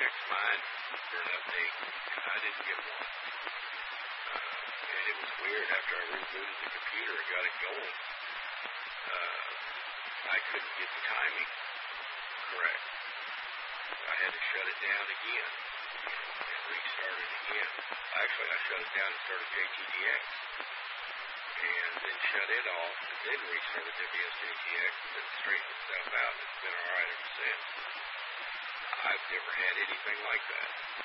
checks mine for an update. I didn't get one. And it was weird. After I rebooted the computer and got it going, I couldn't get the timing correct. I had to shut it down again and restart it again. Actually, I shut it down and started JTDX. And then shut it off, and then restarted WSJTX, and then straightened itself out, and it's been alright ever since. I've never had anything like that.